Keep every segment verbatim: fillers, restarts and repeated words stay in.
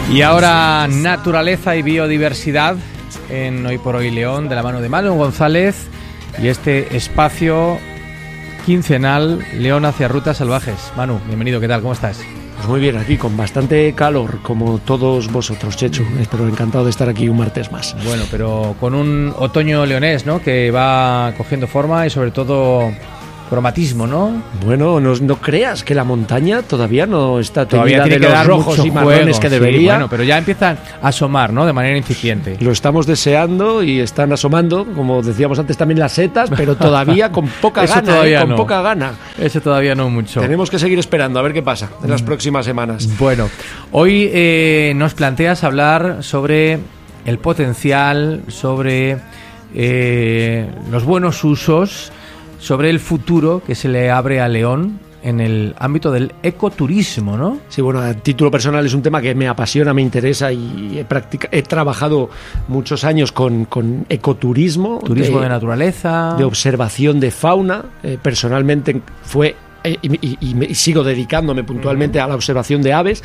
Y ahora naturaleza y biodiversidad en Hoy por Hoy León, de la mano de Manu González y este espacio quincenal León hacia rutas salvajes. Manu, bienvenido, ¿qué tal? ¿Cómo estás? Pues muy bien, aquí con bastante calor, como todos vosotros, Chechu, pero encantado de estar aquí un martes más. Bueno, pero con un otoño leonés, ¿no?, que va cogiendo forma y sobre todo cromatismo, ¿no? Bueno, no, no creas que la montaña todavía no está todavía teñida tiene de que los dar rojos y marrones juego, que sí, debería. Bueno, pero ya empiezan a asomar, ¿no?, de manera incipiente. Lo estamos deseando y están asomando, como decíamos antes, también las setas, pero todavía con poca Eso gana, todavía ¿eh? con no. poca gana. Eso todavía no mucho. Tenemos que seguir esperando a ver qué pasa en las próximas semanas. Bueno, hoy eh, nos planteas hablar sobre el potencial, sobre eh, los buenos usos, sobre el futuro que se le abre a León en el ámbito del ecoturismo, ¿no? Sí, bueno, a título personal es un tema que me apasiona, me interesa y he, practica- he trabajado muchos años con, con ecoturismo. Turismo de, de naturaleza. De observación de fauna. Eh, personalmente fue... Eh, y, y, y, me, y sigo dedicándome puntualmente a la observación de aves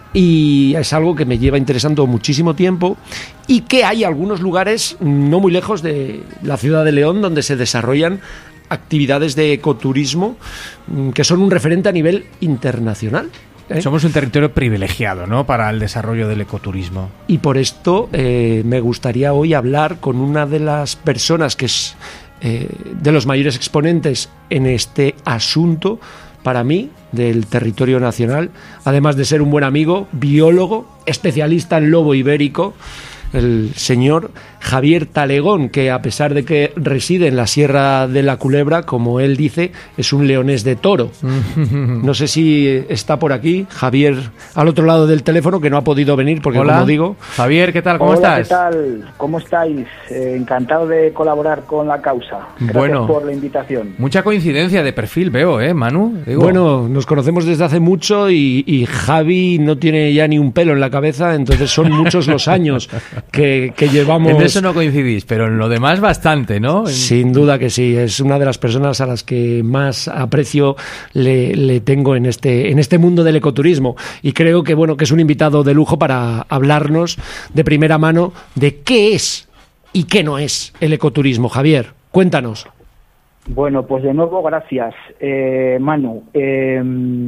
y es algo que me lleva interesando muchísimo tiempo y que hay algunos lugares no muy lejos de la ciudad de León donde se desarrollan actividades de ecoturismo que son un referente a nivel internacional. ¿eh? Somos un territorio privilegiado, ¿no?, para el desarrollo del ecoturismo. Y por esto eh, me gustaría hoy hablar con una de las personas que es eh, de los mayores exponentes en este asunto, para mí, del territorio nacional, además de ser un buen amigo, biólogo, especialista en lobo ibérico, el señor Javier Talegón, que a pesar de que reside en la Sierra de la Culebra, como él dice, es un leonés de toro. No sé si está por aquí Javier al otro lado del teléfono, que no ha podido venir porque, Hola, como digo... Javier, ¿qué tal? ¿Cómo Hola, estás? ¿qué tal? ¿Cómo estáis? Eh, encantado de colaborar con la causa. Gracias bueno, por la invitación. Mucha coincidencia de perfil veo, ¿eh, Manu? Digo. Bueno, nos conocemos desde hace mucho y, y Javi no tiene ya ni un pelo en la cabeza, entonces son muchos los años que, que llevamos... En eso no coincidís, pero en lo demás bastante, ¿no? En... Sin duda que sí, es una de las personas a las que más aprecio le, le tengo en este, en este mundo del ecoturismo y creo que, bueno, que es un invitado de lujo para hablarnos de primera mano de qué es y qué no es el ecoturismo. Javier, cuéntanos. Bueno, pues de nuevo gracias, eh, Manu. Eh,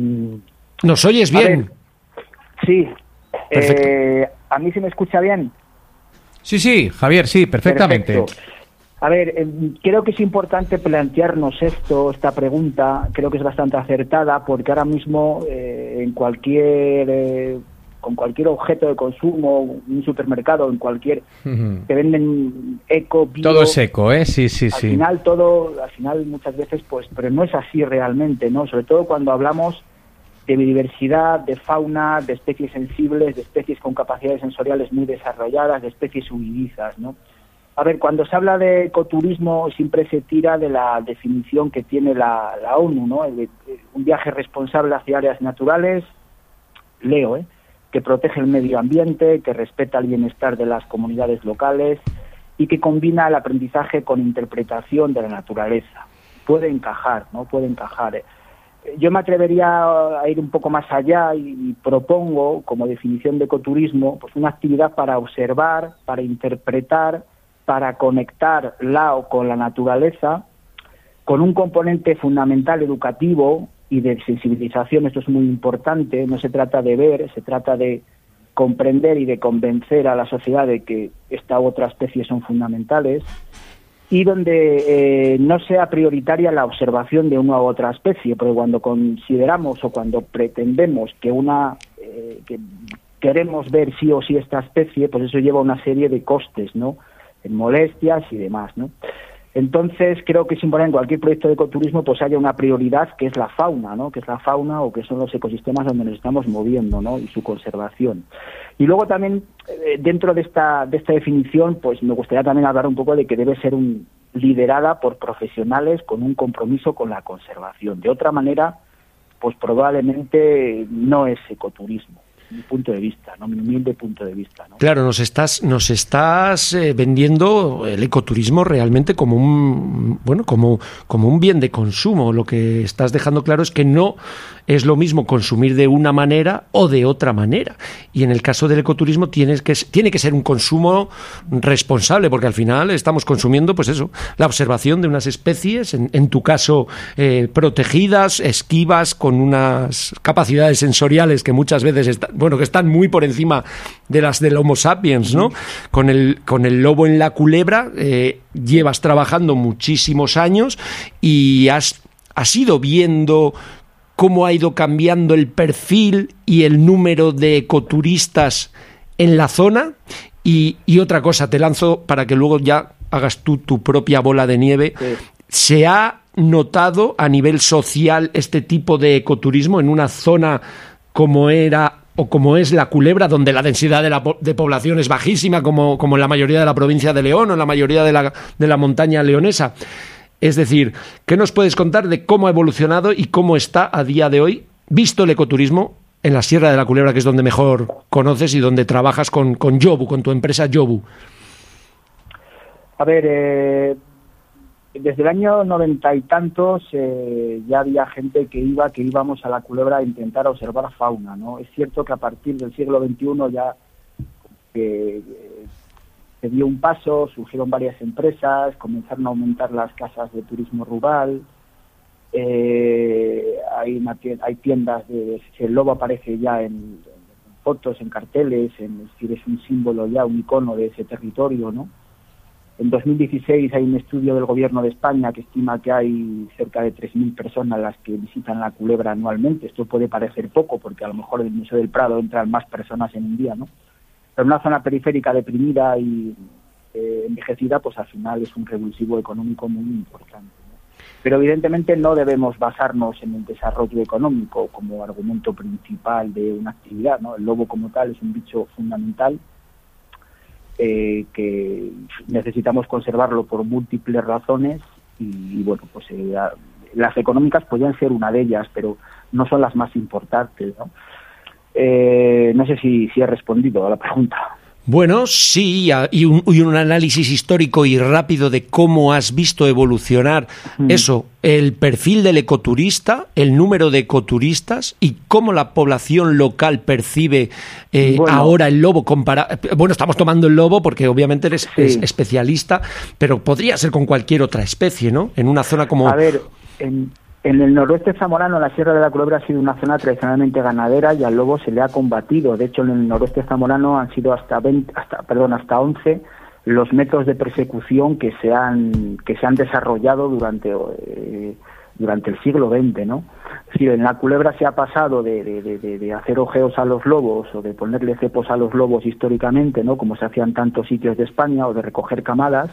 ¿Nos oyes bien? Ver, sí. Perfecto. Eh, ¿A mí se me escucha bien? Sí, sí, Javier, sí, perfectamente. Perfecto. A ver, eh, creo que es importante plantearnos esto, esta pregunta, creo que es bastante acertada, porque ahora mismo eh, en cualquier, eh, con cualquier objeto de consumo, un supermercado, en cualquier, Uh-huh. te venden eco, bio. Todo es eco, ¿eh? Sí, sí, al sí. final todo, al final muchas veces, pues, pero no es así realmente, ¿no? Sobre todo cuando hablamos de biodiversidad, de fauna, de especies sensibles, de especies con capacidades sensoriales muy desarrolladas, de especies huidizas, ¿no? A ver, cuando se habla de ecoturismo siempre se tira de la definición que tiene la, la ONU, ¿no? El, el, un viaje responsable hacia áreas naturales, leo, ¿eh?, que protege el medio ambiente, que respeta el bienestar de las comunidades locales y que combina el aprendizaje con interpretación de la naturaleza. Puede encajar, ¿no? Puede encajar, ¿eh? Yo me atrevería a ir un poco más allá y propongo, como definición de ecoturismo, pues una actividad para observar, para interpretar, para conectar la o con la naturaleza, con un componente fundamental educativo y de sensibilización. Esto es muy importante. No se trata de ver, se trata de comprender y de convencer a la sociedad de que esta u otra especie son fundamentales, y donde eh, no sea prioritaria la observación de una u otra especie, porque cuando consideramos o cuando pretendemos que una eh, que queremos ver sí o sí esta especie, pues eso lleva una serie de costes, ¿no?, en molestias y demás, ¿no? Entonces creo que es importante en cualquier proyecto de ecoturismo pues haya una prioridad que es la fauna, ¿no?, que es la fauna o que son los ecosistemas donde nos estamos moviendo, ¿no?, y su conservación. Y luego también eh, dentro de esta de esta definición pues me gustaría también hablar un poco de que debe ser un, liderada por profesionales con un compromiso con la conservación. De otra manera pues probablemente no es ecoturismo. Mi punto de vista, ¿no? Mi humilde punto de vista, ¿no? Claro, nos estás, nos estás eh, vendiendo el ecoturismo realmente como un, bueno, como, como un bien de consumo. Lo que estás dejando claro es que no es lo mismo consumir de una manera o de otra manera. Y en el caso del ecoturismo tienes que, tiene que ser un consumo responsable, porque al final estamos consumiendo, pues eso, la observación de unas especies, en, en tu caso eh, protegidas, esquivas, con unas capacidades sensoriales que muchas veces está, bueno, que están muy por encima de las del Homo sapiens, ¿no? Con el, con el lobo en la culebra eh, llevas trabajando muchísimos años y has, has ido viendo cómo ha ido cambiando el perfil y el número de ecoturistas en la zona. Y, y otra cosa, te lanzo para que luego ya hagas tú tu propia bola de nieve. Sí. ¿Se ha notado a nivel social este tipo de ecoturismo en una zona como era o como es la Culebra, donde la densidad de, la, de población es bajísima, como, como en la mayoría de la provincia de León o en la mayoría de la, de la montaña leonesa? Es decir, ¿qué nos puedes contar de cómo ha evolucionado y cómo está a día de hoy visto el ecoturismo en la Sierra de la Culebra, que es donde mejor conoces y donde trabajas con, con Yobu, con tu empresa Yobu? A ver, eh, desde el año noventa y tantos eh, ya había gente que iba, que íbamos a la Culebra a intentar observar fauna, ¿no? Es cierto que a partir del siglo veintiuno ya eh, se dio un paso, surgieron varias empresas, comenzaron a aumentar las casas de turismo rural, eh, hay, una tienda, hay tiendas, de, el lobo aparece ya en, en fotos, en carteles, en, es decir, es un símbolo ya, un icono de ese territorio, ¿no? En dos mil dieciséis hay un estudio del Gobierno de España que estima que hay cerca de tres mil personas las que visitan la Culebra anualmente. Esto puede parecer poco, porque a lo mejor en el Museo del Prado entran más personas en un día, ¿no? Pero en una zona periférica deprimida y eh, envejecida, pues al final es un revulsivo económico muy importante, ¿no? Pero evidentemente no debemos basarnos en el desarrollo económico como argumento principal de una actividad, ¿no? El lobo como tal es un bicho fundamental, Eh, que necesitamos conservarlo por múltiples razones y, y bueno, pues eh, las económicas podrían ser una de ellas, pero no son las más importantes, ¿no? Eh, no sé si, si he respondido a la pregunta. Bueno, sí, y un, y un análisis histórico y rápido de cómo has visto evolucionar mm. eso, el perfil del ecoturista, el número de ecoturistas y cómo la población local percibe eh, bueno. ahora el lobo. Compara- bueno, estamos tomando el lobo porque obviamente eres sí. es especialista, pero podría ser con cualquier otra especie, ¿no? En una zona como... A ver, en... En el noroeste zamorano, la Sierra de la Culebra ha sido una zona tradicionalmente ganadera y al lobo se le ha combatido. De hecho, en el noroeste zamorano han sido hasta veinte, hasta, perdón, hasta once los métodos de persecución que se han que se han desarrollado durante eh, durante el siglo veinte, ¿no? Es decir, en la Culebra se ha pasado de, de, de, de hacer ojeos a los lobos o de ponerle cepos a los lobos históricamente, ¿no? Como se hacía en tantos sitios de España, o de recoger camadas,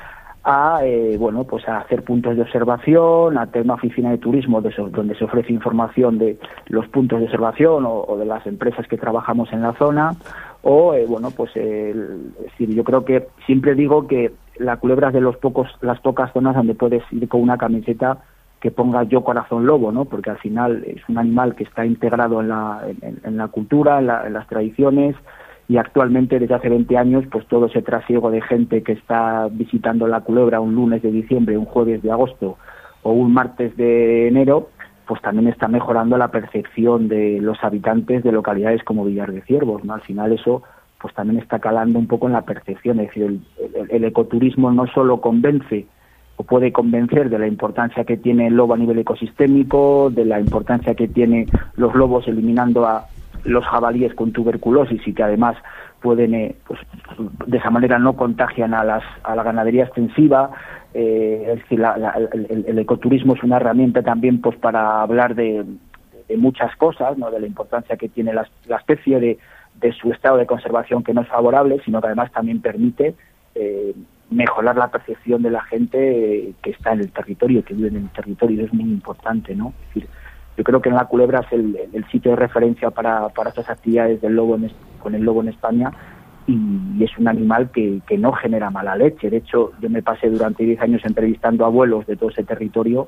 a eh, bueno pues a hacer puntos de observación, a tener una oficina de turismo de eso, donde se ofrece información de los puntos de observación o, o de las empresas que trabajamos en la zona, o eh, bueno pues eh, es decir, yo creo que siempre digo que la Culebra es de los pocos las pocas zonas donde puedes ir con una camiseta que ponga Yo Corazón Lobo, ¿no? Porque al final es un animal que está integrado en la en, en la cultura, en, la, en las tradiciones. Y actualmente, desde hace veinte años, pues todo ese trasiego de gente que está visitando la Culebra un lunes de diciembre, un jueves de agosto o un martes de enero, pues también está mejorando la percepción de los habitantes de localidades como Villar de Ciervos, ¿no? Al final eso pues también está calando un poco en la percepción. Es decir, el, el, el ecoturismo no solo convence o puede convencer de la importancia que tiene el lobo a nivel ecosistémico, de la importancia que tiene los lobos eliminando a los jabalíes con tuberculosis y que además pueden, eh, pues de esa manera no contagian a las a la ganadería extensiva. Eh, es decir, la, la, el, el ecoturismo es una herramienta también pues para hablar de, de muchas cosas, ¿no? De la importancia que tiene la, la especie, de, de su estado de conservación que no es favorable, sino que además también permite eh, mejorar la percepción de la gente eh, que está en el territorio, que vive en el territorio. Es muy importante, ¿no? Es decir, yo creo que en la Culebra es el, el sitio de referencia para, para estas actividades del lobo en, con el lobo en España, y, y es un animal que, que no genera mala leche. De hecho, yo me pasé durante diez años entrevistando a abuelos de todo ese territorio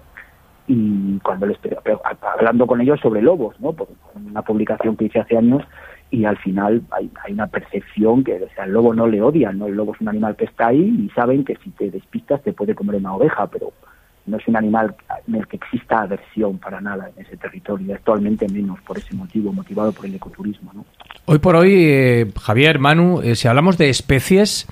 y cuando les hablando con ellos sobre lobos, ¿no? Por una publicación que hice hace años, y al final hay, hay una percepción que, o sea, el lobo no le odian, ¿no? El lobo es un animal que está ahí y saben que si te despistas te puede comer una oveja, pero no es un animal en el que exista aversión para nada en ese territorio, actualmente menos por ese motivo, motivado por el ecoturismo, ¿no? Hoy por hoy, eh, Javier, Manu, eh, si hablamos de especies,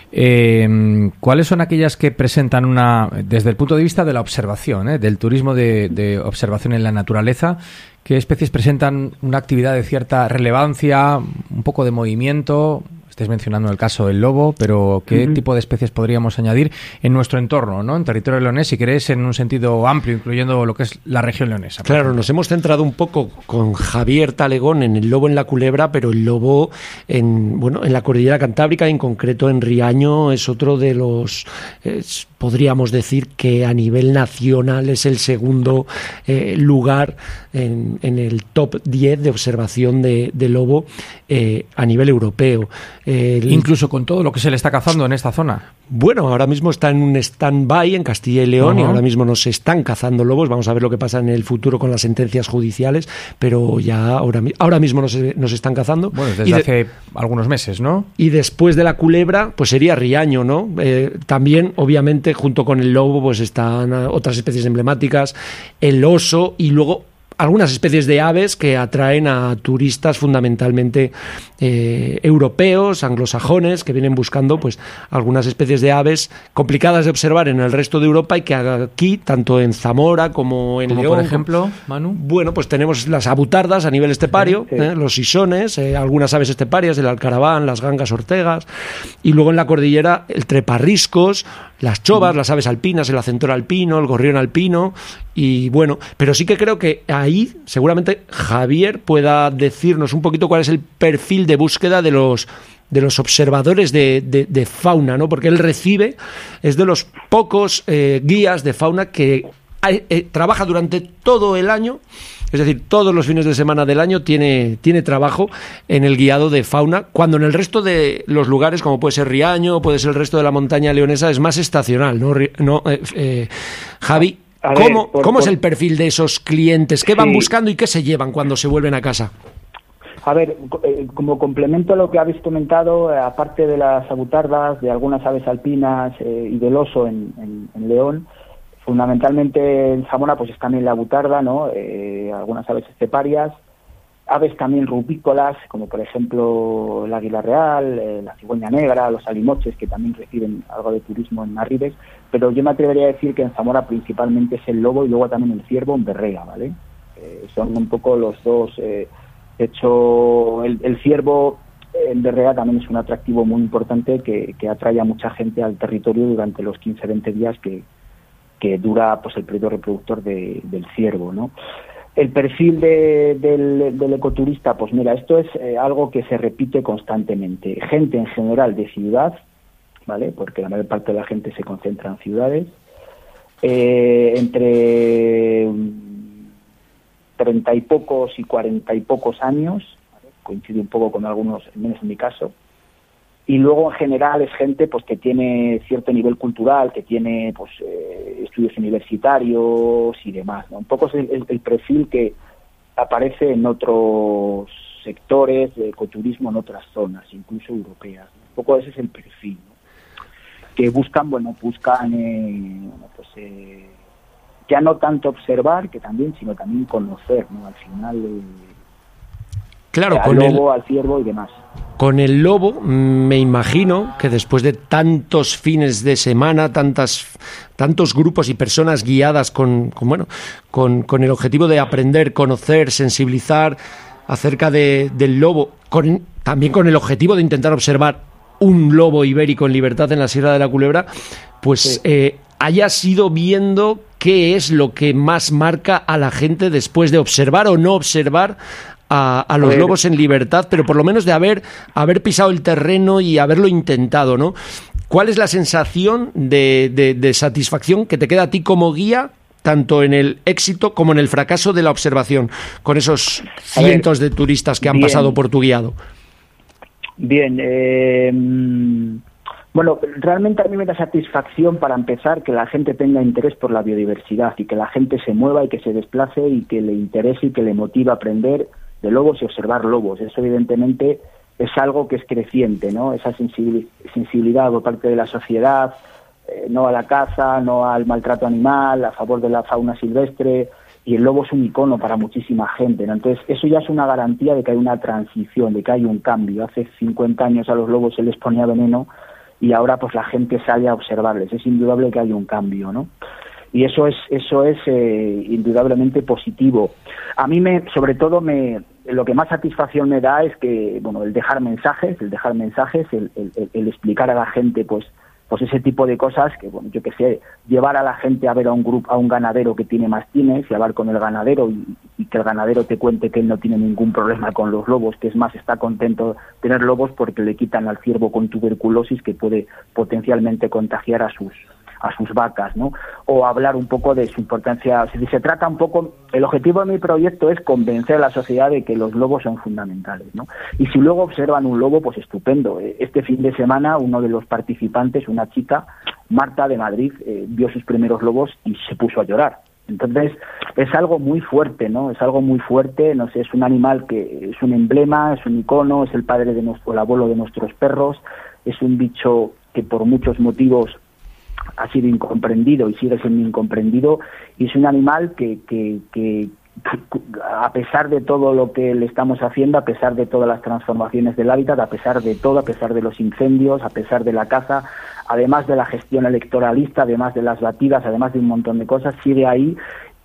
eh, ¿cuáles son aquellas que presentan una, desde el punto de vista de la observación, eh, del turismo de, de observación en la naturaleza, qué especies presentan una actividad de cierta relevancia, un poco de movimiento? Estáis mencionando el caso del lobo, pero ¿qué uh-huh. tipo de especies podríamos añadir en nuestro entorno, ¿no? En territorio leonés, si queréis, en un sentido amplio, incluyendo lo que es la región leonesa? Claro, nos hemos centrado un poco con Javier Talegón en el lobo en la Culebra, pero el lobo en, bueno, en la Cordillera Cantábrica, en concreto en Riaño, es otro de los... Es, podríamos decir que a nivel nacional es el segundo eh, lugar en, en el top diez de observación de, de lobo eh, a nivel europeo. El... Incluso con todo lo que se le está cazando en esta zona. Bueno, ahora mismo está en un stand-by en Castilla y León, uh-huh. y ahora mismo no se están cazando lobos. Vamos a ver lo que pasa en el futuro con las sentencias judiciales, pero ya ahora, ahora mismo no se, no se están cazando. Bueno, desde de, hace algunos meses, ¿no? Y después de la culebra, pues sería Riaño, ¿no? Eh, también, obviamente, junto con el lobo, pues están otras especies emblemáticas, el oso y luego algunas especies de aves que atraen a turistas fundamentalmente eh, europeos, anglosajones, que vienen buscando pues algunas especies de aves complicadas de observar en el resto de Europa y que aquí, tanto en Zamora como en como León, por ejemplo, Manu. Bueno, pues tenemos las abutardas a nivel estepario, sí, sí. Eh, los isones, eh, algunas aves esteparias, el alcaraván, las gangas ortegas, y luego en la cordillera el treparriscos, las chovas, las aves alpinas, el acentor alpino, el gorrión alpino, y bueno, pero sí que creo que ahí seguramente Javier pueda decirnos un poquito cuál es el perfil de búsqueda de los de los observadores de, de, de fauna, ¿no? Porque él recibe, es de los pocos eh, guías de fauna que hay, eh, trabaja durante todo el año. Es decir, todos los fines de semana del año tiene, tiene trabajo en el guiado de fauna, cuando en el resto de los lugares, como puede ser Riaño, puede ser el resto de la montaña leonesa, es más estacional, ¿no, no eh, eh, Javi? Ver, ¿Cómo, por, ¿cómo por... es el perfil de esos clientes? ¿Qué van sí. buscando y qué se llevan cuando se vuelven a casa? A ver, como complemento a lo que habéis comentado, aparte de las abutardas, de algunas aves alpinas eh, y del oso en, en, en León, fundamentalmente en Zamora pues es también la abutarda, ¿no? Eh, algunas aves esteparias, aves también rupícolas, como por ejemplo el águila real, eh, la cigüeña negra, los alimoches, que también reciben algo de turismo en Arribes, pero yo me atrevería a decir que en Zamora principalmente es el lobo y luego también el ciervo en Berrea, ¿vale? Eh, son un poco los dos. Eh, de hecho, el, el ciervo en Berrea también es un atractivo muy importante que, que atrae a mucha gente al territorio durante los quince a veinte días que, que dura pues el periodo reproductor de, del ciervo, ¿no? El perfil de, del, del ecoturista, pues mira, esto es eh, algo que se repite constantemente. Gente en general de ciudad, ¿vale? Porque la mayor parte de la gente se concentra en ciudades. Eh, entre treinta y pocos y cuarenta y pocos años, ¿vale? Coincide un poco con algunos, menos en mi caso. Y luego en general es gente pues que tiene cierto nivel cultural, que tiene pues eh, estudios universitarios y demás, ¿no? Un poco es el, el, el perfil que aparece en otros sectores de ecoturismo en otras zonas, incluso europeas, ¿no? Un poco ese es el perfil, ¿no? Que buscan, bueno, buscan eh, bueno, pues eh, ya no tanto observar, que también, sino también conocer, ¿no? Al final eh, claro, al con lobo, el... al ciervo y demás. Con el lobo, me imagino que después de tantos fines de semana, tantas, tantos grupos y personas guiadas con, con bueno, con, con el objetivo de aprender, conocer, sensibilizar acerca de, del lobo, con, también con el objetivo de intentar observar un lobo ibérico en libertad en la Sierra de la Culebra, pues sí. eh, hayas ido viendo qué es lo que más marca a la gente después de observar o no observar A, a los a lobos en libertad, pero por lo menos de haber, haber pisado el terreno y haberlo intentado, ¿no? ¿Cuál es la sensación de, de, de satisfacción que te queda a ti como guía, tanto en el éxito como en el fracaso de la observación, con esos cientos ver, de turistas que han bien, pasado por tu guiado? Bien, eh, bueno, realmente a mí me da satisfacción, para empezar, que la gente tenga interés por la biodiversidad y que la gente se mueva y que se desplace y que le interese y que le motive a aprender de lobos y observar lobos. Eso evidentemente es algo que es creciente, ¿no? Esa sensibilidad por parte de la sociedad, eh, no a la caza, no al maltrato animal, a favor de la fauna silvestre, y el lobo es un icono para muchísima gente, ¿no? Entonces, eso ya es una garantía de que hay una transición, de que hay un cambio. Hace cincuenta años a los lobos se les ponía veneno y ahora pues la gente sale a observarles. Es indudable que hay un cambio, ¿no? Y eso es eso es eh, indudablemente positivo. A mí, me sobre todo, me lo que más satisfacción me da es que, bueno, el dejar mensajes, el dejar mensajes, el, el, el explicar a la gente, pues, pues ese tipo de cosas que, bueno, yo que sé, llevar a la gente a ver a un grupo, a un ganadero que tiene mastines y hablar con el ganadero y, y que el ganadero te cuente que él no tiene ningún problema con los lobos, que es más, está contento de tener lobos porque le quitan al ciervo con tuberculosis que puede potencialmente contagiar a sus a sus vacas, ¿no? O hablar un poco de su importancia. Si se trata un poco, el objetivo de mi proyecto es convencer a la sociedad de que los lobos son fundamentales, ¿no? Y si luego observan un lobo, pues estupendo. Este fin de semana uno de los participantes, una chica, Marta de Madrid, eh, vio sus primeros lobos y se puso a llorar. Entonces es algo muy fuerte, ¿no? Es algo muy fuerte, no sé, es un animal que es un emblema, es un icono, es el padre de nuestro, el abuelo de nuestros perros, es un bicho que por muchos motivos ha sido incomprendido y sigue siendo incomprendido, y es un animal que, que, que a pesar de todo lo que le estamos haciendo, a pesar de todas las transformaciones del hábitat, a pesar de todo, a pesar de los incendios, a pesar de la caza, además de la gestión electoralista, además de las batidas, además de un montón de cosas, sigue ahí.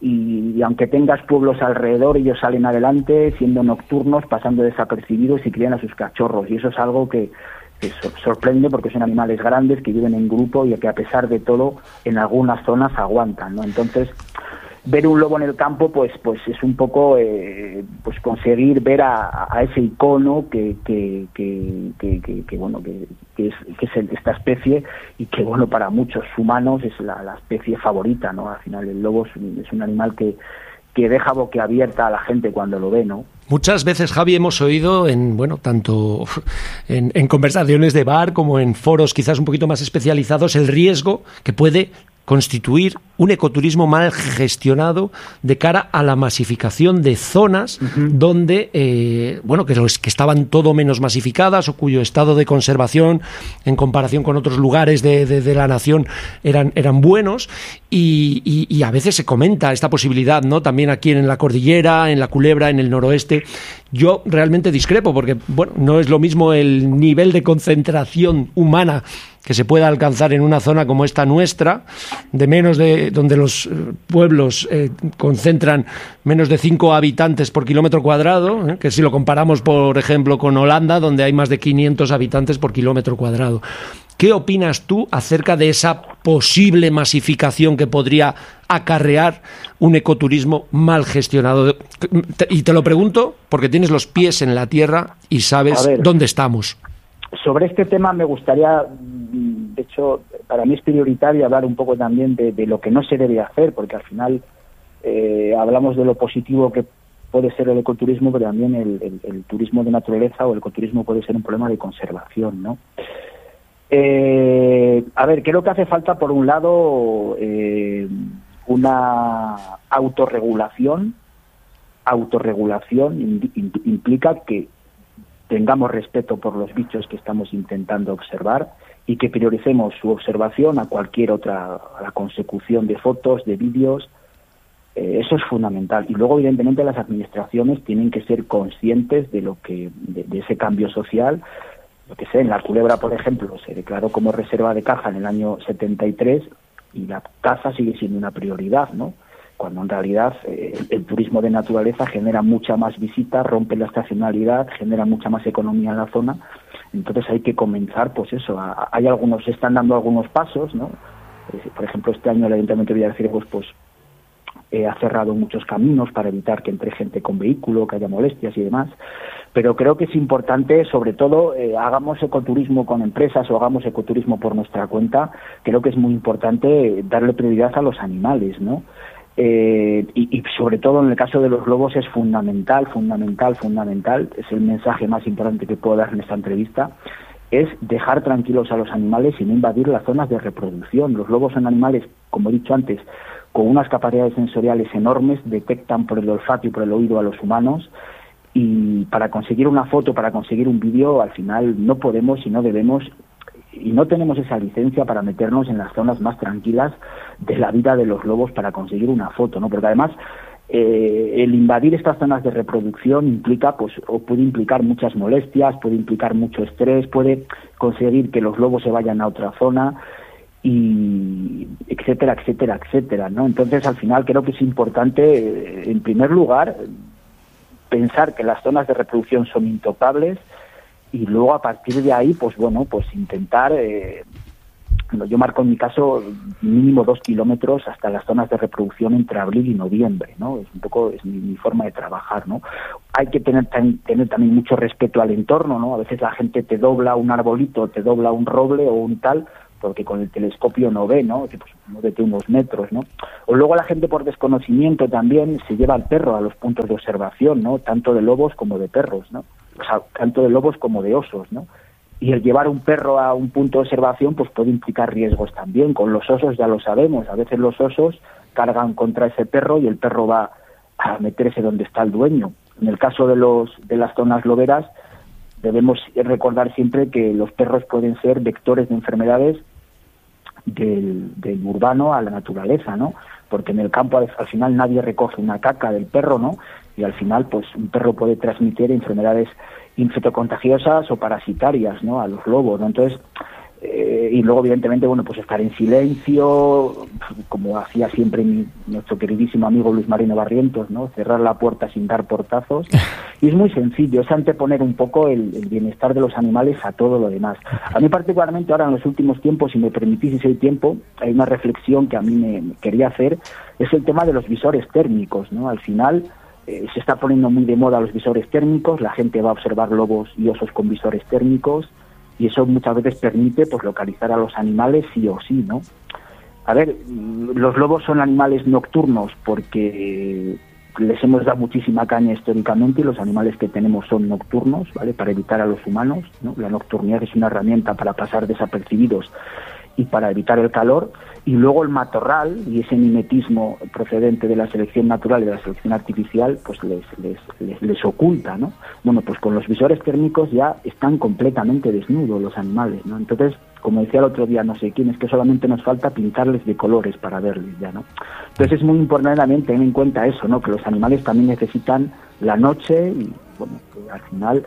Y, y aunque tengas pueblos alrededor, ellos salen adelante siendo nocturnos, pasando desapercibidos y crían a sus cachorros, y eso es algo que que sorprende porque son animales grandes que viven en grupo y que a pesar de todo en algunas zonas aguantan, ¿no? Entonces, ver un lobo en el campo pues pues es un poco eh, pues conseguir ver a, a ese icono que que, que, que, que, que bueno que, que es que es el, esta especie, y que bueno, para muchos humanos es la, la especie favorita, ¿no? Al final el lobo es un, es un animal que que deja boquiabierta a la gente cuando lo ve, ¿no? Muchas veces, Javi, hemos oído en, bueno, tanto en, en conversaciones de bar como en foros quizás un poquito más especializados, el riesgo que puede constituir un ecoturismo mal gestionado de cara a la masificación de zonas uh-huh. donde, eh, bueno, que, los, que estaban todo menos masificadas o cuyo estado de conservación en comparación con otros lugares de, de, de la nación eran, eran buenos, y, y, y a veces se comenta esta posibilidad, ¿no? También aquí en la cordillera, en la Culebra, en el noroeste. Yo realmente discrepo porque, bueno, no es lo mismo el nivel de concentración humana que se pueda alcanzar en una zona como esta nuestra, de menos de donde los pueblos eh, concentran menos de cinco habitantes por kilómetro cuadrado, eh, que si lo comparamos, por ejemplo, con Holanda, donde hay más de quinientos habitantes por kilómetro cuadrado. ¿Qué opinas tú acerca de esa posible masificación que podría acarrear un ecoturismo mal gestionado? Y te lo pregunto porque tienes los pies en la tierra y sabes dónde estamos. Sobre este tema me gustaría, de hecho, para mí es prioritario hablar un poco también de, de lo que no se debe hacer, porque al final eh, hablamos de lo positivo que puede ser el ecoturismo, pero también el, el, el turismo de naturaleza o el ecoturismo puede ser un problema de conservación, ¿no? Eh, a ver, creo que hace falta, por un lado, eh, una autorregulación. Autorregulación implica que tengamos respeto por los bichos que estamos intentando observar y que prioricemos su observación a cualquier otra, a la consecución de fotos, de vídeos. Eh, eso es fundamental. Y luego, evidentemente, las administraciones tienen que ser conscientes de lo que, de, de ese cambio social. Lo que sé, en la Culebra, por ejemplo, se declaró como reserva de caza en el año setenta y tres y la caza sigue siendo una prioridad, ¿no? Cuando en realidad eh, el, el turismo de naturaleza genera mucha más visita, rompe la estacionalidad, genera mucha más economía en la zona. Entonces hay que comenzar, pues eso, a, a, hay algunos, se están dando algunos pasos, ¿no? Eh, por ejemplo, este año el Ayuntamiento de Villarcircos, pues, eh, ha cerrado muchos caminos para evitar que entre gente con vehículo, que haya molestias y demás. Pero creo que es importante, sobre todo, eh, hagamos ecoturismo con empresas o hagamos ecoturismo por nuestra cuenta. Creo que es muy importante darle prioridad a los animales, ¿no? Eh, y, y sobre todo en el caso de los lobos es fundamental, fundamental, fundamental, es el mensaje más importante que puedo dar en esta entrevista, es dejar tranquilos a los animales y no invadir las zonas de reproducción. Los lobos son animales, como he dicho antes, con unas capacidades sensoriales enormes, detectan por el olfato y por el oído a los humanos, y para conseguir una foto, para conseguir un vídeo, al final no podemos y no debemos y no tenemos esa licencia para meternos en las zonas más tranquilas de la vida de los lobos para conseguir una foto, ¿no? Porque además eh, el invadir estas zonas de reproducción implica, pues, o puede implicar muchas molestias, puede implicar mucho estrés, puede conseguir que los lobos se vayan a otra zona, y etcétera, etcétera, etcétera, ¿no? Entonces, al final creo que es importante, eh, en primer lugar, pensar que las zonas de reproducción son intocables, y luego a partir de ahí, pues bueno, pues intentar, eh, yo marco en mi caso mínimo dos kilómetros hasta las zonas de reproducción entre abril y noviembre, ¿no? Es un poco, es mi, mi forma de trabajar, ¿no? Hay que tener, ten, tener también mucho respeto al entorno, ¿no? A veces la gente te dobla un arbolito, te dobla un roble o un tal, porque con el telescopio no ve, ¿no? Que pues muévete unos metros, ¿no? O luego la gente por desconocimiento también se lleva al perro a los puntos de observación, ¿no? Tanto de lobos como de perros, ¿no? O sea, tanto de lobos como de osos, ¿no? Y el llevar un perro a un punto de observación pues puede implicar riesgos también. Con los osos ya lo sabemos, a veces los osos cargan contra ese perro y el perro va a meterse donde está el dueño. En el caso de los de las zonas loberas, debemos recordar siempre que los perros pueden ser vectores de enfermedades del, del urbano a la naturaleza, ¿no? Porque en el campo al, al final nadie recoge una caca del perro, ¿no? Y al final pues un perro puede transmitir enfermedades infectocontagiosas o parasitarias, ¿no? A los lobos, ¿no? Entonces, eh, y luego evidentemente, bueno, pues estar en silencio, como hacía siempre mi, nuestro queridísimo amigo Luis Marino Barrientos, ¿no? Cerrar la puerta sin dar portazos. Y es muy sencillo, es anteponer un poco el, el bienestar de los animales a todo lo demás. A mí particularmente ahora en los últimos tiempos, si me permitís ese tiempo, hay una reflexión que a mí me, me quería hacer, es el tema de los visores térmicos, ¿no? Al final eh, se está poniendo muy de moda los visores térmicos, la gente va a observar lobos y osos con visores térmicos, y eso muchas veces permite pues localizar a los animales sí o sí, ¿no? A ver, los lobos son animales nocturnos porque les hemos dado muchísima caña históricamente y los animales que tenemos son nocturnos, ¿vale? Para evitar a los humanos, ¿no? La nocturnidad es una herramienta para pasar desapercibidos y para evitar el calor. Y luego el matorral y ese mimetismo procedente de la selección natural y de la selección artificial pues les, les, les, les oculta, ¿no? Bueno, pues con los visores térmicos ya están completamente desnudos los animales, ¿no? Entonces, como decía el otro día, no sé quién, es que solamente nos falta pintarles de colores para verles ya, ¿no? Entonces es muy importante también tener en cuenta eso, ¿no? Que los animales también necesitan la noche y, bueno, que al final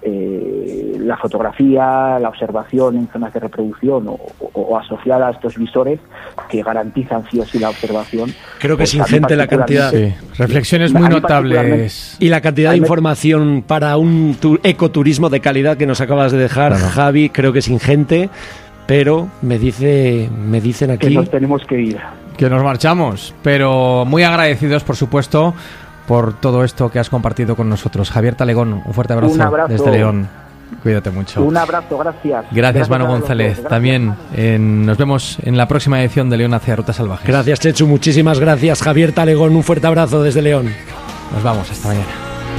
eh, la fotografía, la observación en zonas de reproducción o, o, o asociada a estos visores que garantizan sí o sí la observación. Creo que pues es ingente la cantidad. Sí. Reflexiones muy notables. Y la cantidad de información para un tu- ecoturismo de calidad que nos acabas de dejar, claro. Javi, creo que es ingente, pero me dice, me dicen aquí que nos tenemos que ir. Que nos marchamos, pero muy agradecidos, por supuesto, por todo esto que has compartido con nosotros. Javier Talegón, un fuerte abrazo, un abrazo desde León. Cuídate mucho. Un abrazo, gracias. Gracias, gracias Manu González. Gracias. También en, nos vemos en la próxima edición de León hacia Rutas Salvajes. Gracias, Chechu. Muchísimas gracias, Javier Talegón. Un fuerte abrazo desde León. Nos vamos. Hasta mañana.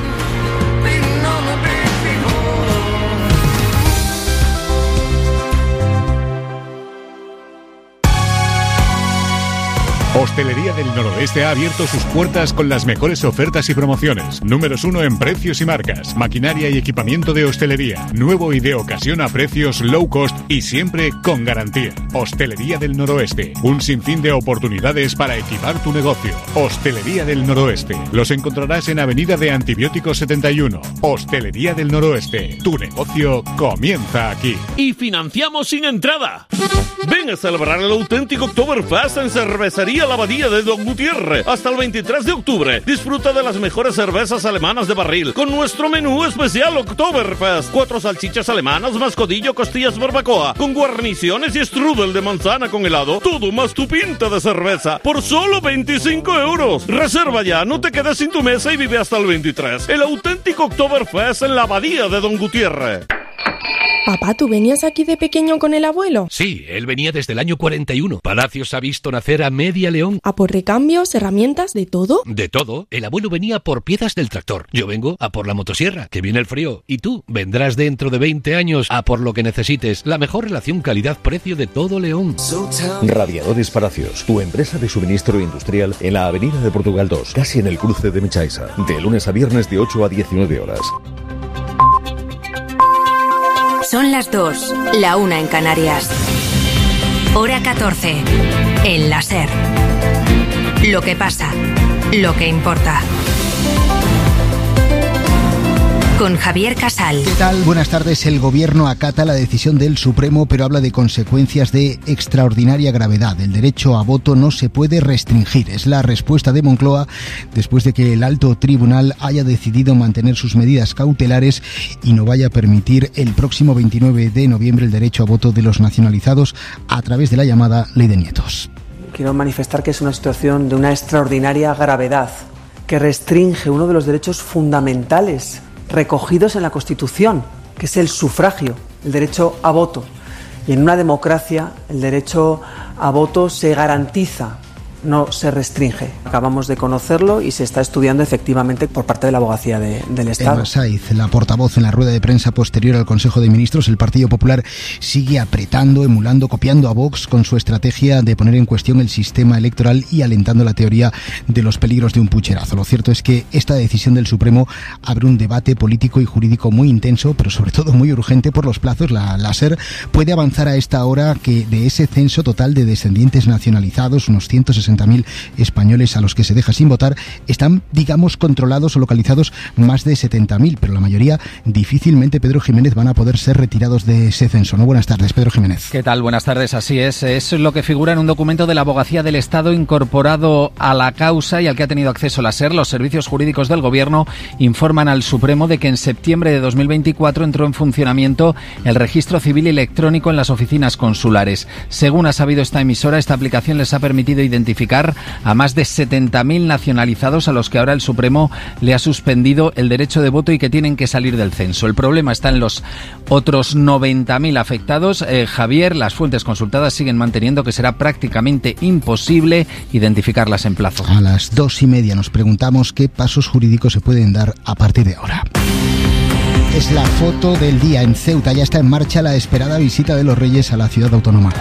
Hostelería del Noroeste ha abierto sus puertas con las mejores ofertas y promociones. Números uno en precios y marcas, maquinaria y equipamiento de hostelería. Nuevo y de ocasión a precios low cost y siempre con garantía. Hostelería del Noroeste. Un sinfín de oportunidades para equipar tu negocio. Hostelería del Noroeste. Los encontrarás en Avenida de Antibióticos setenta y uno. Hostelería del Noroeste. Tu negocio comienza aquí. Y financiamos sin entrada. Ven a celebrar el auténtico Oktoberfest en Cervecería La Abadía de Don Gutiérrez hasta el veintitrés de octubre. Disfruta de las mejores cervezas alemanas de barril con nuestro menú especial Oktoberfest. Cuatro salchichas alemanas, más codillo, costillas barbacoa, con guarniciones y strudel de manzana con helado. Todo más tu pinta de cerveza por solo veinticinco euros. Reserva ya, no te quedes sin tu mesa y vive hasta el veintitrés. El auténtico Oktoberfest en La Abadía de Don Gutiérrez. Papá, ¿tú venías aquí de pequeño con el abuelo? Sí, él venía desde el año cuarenta y uno. Palacios ha visto nacer a Media León. ¿A por recambios, herramientas, de todo? De todo. El abuelo venía por piezas del tractor. Yo vengo a por la motosierra, que viene el frío. Y tú vendrás dentro de veinte años a por lo que necesites. La mejor relación calidad-precio de todo León. Radiadores Palacios, tu empresa de suministro industrial en la Avenida de Portugal dos, casi en el cruce de Mechaisa. De lunes a viernes de ocho a diecinueve horas. Son las dos, la una en Canarias. Hora catorce, en la SER. Lo que pasa, lo que importa. Con Javier Casal. ¿Qué tal? Buenas tardes. El Gobierno acata la decisión del Supremo, pero habla de consecuencias de extraordinaria gravedad. El derecho a voto no se puede restringir. Es la respuesta de Moncloa después de que el alto tribunal haya decidido mantener sus medidas cautelares y no vaya a permitir el próximo veintinueve de noviembre el derecho a voto de los nacionalizados a través de la llamada Ley de Nietos. Quiero manifestar que es una situación de una extraordinaria gravedad que restringe uno de los derechos fundamentales recogidos en la Constitución, que es el sufragio, el derecho a voto. Y en una democracia el derecho a voto se garantiza, no se restringe. Acabamos de conocerlo y se está estudiando efectivamente por parte de la Abogacía de, del Estado. Eva Saiz, la portavoz en la rueda de prensa posterior al Consejo de Ministros, el Partido Popular sigue apretando, emulando, copiando a Vox con su estrategia de poner en cuestión el sistema electoral y alentando la teoría de los peligros de un pucherazo. Lo cierto es que esta decisión del Supremo abre un debate político y jurídico muy intenso, pero sobre todo muy urgente por los plazos. La, la SER puede avanzar a esta hora que de ese censo total de descendientes nacionalizados, unos ciento sesenta mil españoles a los que se deja sin votar, están, digamos, controlados o localizados más de setenta mil, pero la mayoría difícilmente, Pedro Jiménez, van a poder ser retirados de ese censo. ¿No? Buenas tardes, Pedro Jiménez. ¿Qué tal? Buenas tardes, así es. Es lo que figura en un documento de la Abogacía del Estado incorporado a la causa y al que ha tenido acceso la SER. Los servicios jurídicos del Gobierno informan al Supremo de que en septiembre de dos mil veinticuatro entró en funcionamiento el registro civil electrónico en las oficinas consulares. Según ha sabido esta emisora, esta aplicación les ha permitido identificar a más de setenta mil nacionalizados a los que ahora el Supremo le ha suspendido el derecho de voto y que tienen que salir del censo. El problema está en los otros noventa mil afectados. Eh, Javier, las fuentes consultadas siguen manteniendo que será prácticamente imposible identificarlas en plazo. A las dos y media nos preguntamos qué pasos jurídicos se pueden dar a partir de ahora. Es la foto del día en Ceuta. Ya está en marcha la esperada visita de los Reyes a la ciudad autónoma.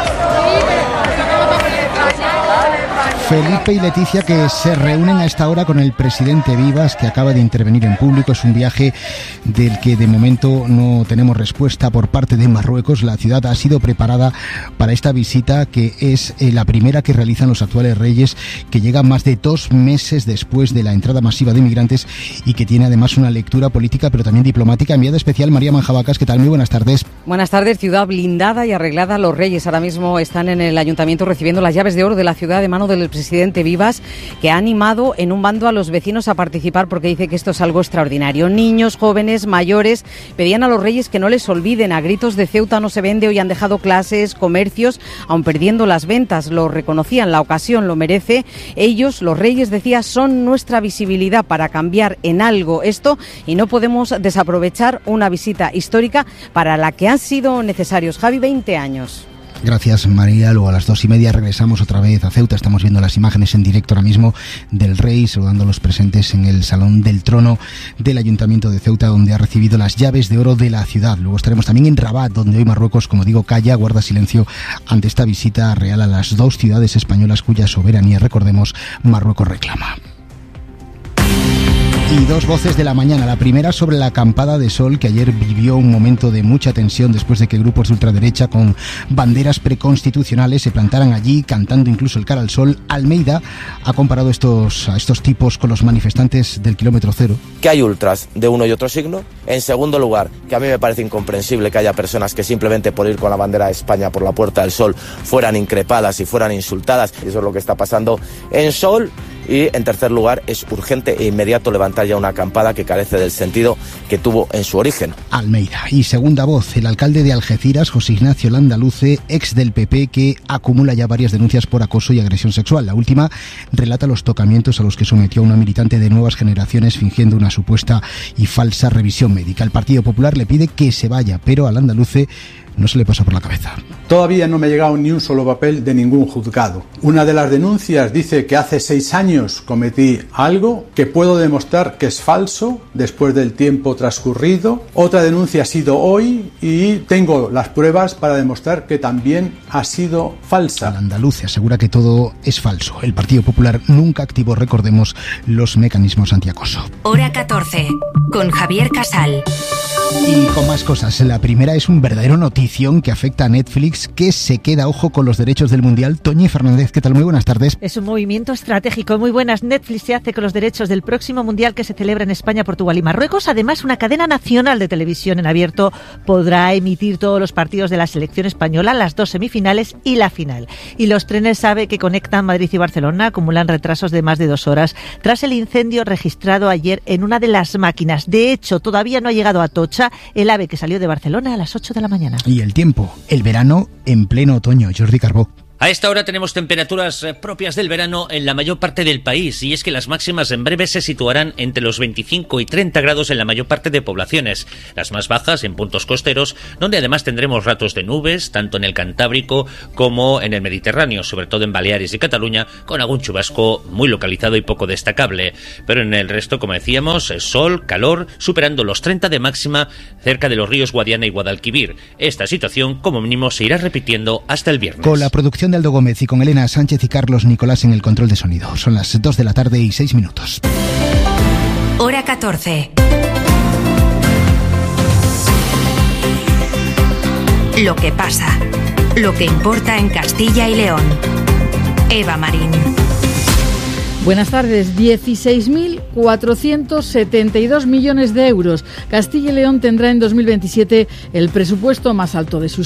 Felipe y Leticia, que se reúnen a esta hora con el presidente Vivas, que acaba de intervenir en público. Es un viaje del que de momento no tenemos respuesta por parte de Marruecos. La ciudad ha sido preparada para esta visita, que es la primera que realizan los actuales reyes, que llega más de dos meses después de la entrada masiva de inmigrantes y que tiene además una lectura política pero también diplomática. Enviada especial María Manjabacas, ¿qué tal? Muy buenas tardes. Buenas tardes. Ciudad blindada y arreglada. Los reyes ahora mismo están en el ayuntamiento recibiendo las llaves de oro de la ciudad de mano del presidente Vivas, que ha animado en un bando a los vecinos a participar porque dice que esto es algo extraordinario. Niños, jóvenes, mayores pedían a los reyes que no les olviden. A gritos de Ceuta no se vende. Hoy han dejado clases, comercios, aun perdiendo las ventas. Lo reconocían, la ocasión lo merece. Ellos, los reyes, decía, son nuestra visibilidad para cambiar en algo esto y no podemos desaprovechar una visita histórica para la que han sido necesarios, Javi, veinte años. Gracias, María. Luego a las dos y media regresamos otra vez a Ceuta. Estamos viendo las imágenes en directo ahora mismo del rey saludando a los presentes en el Salón del Trono del Ayuntamiento de Ceuta, donde ha recibido las llaves de oro de la ciudad. Luego estaremos también en Rabat, donde hoy Marruecos, como digo, calla, guarda silencio ante esta visita real a las dos ciudades españolas cuya soberanía, recordemos, Marruecos reclama. Y dos voces de la mañana. La primera sobre la acampada de Sol, que ayer vivió un momento de mucha tensión después de que grupos de ultraderecha con banderas preconstitucionales se plantaran allí, cantando incluso el Cara al Sol. Almeida ha comparado estos, a estos tipos con los manifestantes del kilómetro cero. Que hay ultras de uno y otro signo. En segundo lugar, que a mí me parece incomprensible que haya personas que simplemente por ir con la bandera de España por la Puerta del Sol fueran increpadas y fueran insultadas. Y eso es lo que está pasando en Sol. Y en tercer lugar, es urgente e inmediato levantar ya una acampada que carece del sentido que tuvo en su origen. Almeida. Y segunda voz, el alcalde de Algeciras, José Ignacio Landaluce, ex del P P, que acumula ya varias denuncias por acoso y agresión sexual. La última relata los tocamientos a los que sometió a una militante de Nuevas Generaciones fingiendo una supuesta y falsa revisión médica. El Partido Popular le pide que se vaya, pero al Landaluce no se le pasa por la cabeza. Todavía no me ha llegado ni un solo papel de ningún juzgado. Una de las denuncias dice que hace seis años cometí algo que puedo demostrar que es falso después del tiempo transcurrido. Otra denuncia ha sido hoy y tengo las pruebas para demostrar que también ha sido falsa. El andaluz se asegura que todo es falso. El Partido Popular nunca activó, recordemos, los mecanismos antiacoso. Hora catorce, con Javier Casal. Y con más cosas. La primera es un verdadero notición que afecta a Netflix, que se queda, ojo, con los derechos del Mundial. Toñi Fernández, ¿qué tal? Muy buenas tardes. Es un movimiento estratégico. Muy buenas. Netflix se hace con los derechos del próximo Mundial que se celebra en España, Portugal y Marruecos. Además, una cadena nacional de televisión en abierto podrá emitir todos los partidos de la selección española, las dos semifinales y la final. Y los trenes AVE que conectan Madrid y Barcelona acumulan retrasos de más de dos horas tras el incendio registrado ayer en una de las máquinas. De hecho, todavía no ha llegado a Atocha el AVE que salió de Barcelona a las ocho de la mañana. Y el tiempo, el verano en pleno otoño. Jordi Carbó. A esta hora tenemos temperaturas propias del verano en la mayor parte del país, y es que las máximas en breve se situarán entre los veinticinco y treinta grados en la mayor parte de poblaciones, las más bajas en puntos costeros, donde además tendremos ratos de nubes, tanto en el Cantábrico como en el Mediterráneo, sobre todo en Baleares y Cataluña, con algún chubasco muy localizado y poco destacable. Pero en el resto, como decíamos, sol, calor, superando los treinta de máxima cerca de los ríos Guadiana y Guadalquivir. Esta situación, como mínimo, se irá repitiendo hasta el viernes. Con la producción de Aldo Gómez y con Elena Sánchez y Carlos Nicolás en el control de sonido. Son las dos de la tarde y seis minutos. Hora catorce. Lo que pasa, lo que importa en Castilla y León. Eva Marín. Buenas tardes. dieciséis mil cuatrocientos setenta y dos millones de euros. Castilla y León tendrá en dos mil veintisiete el presupuesto más alto de su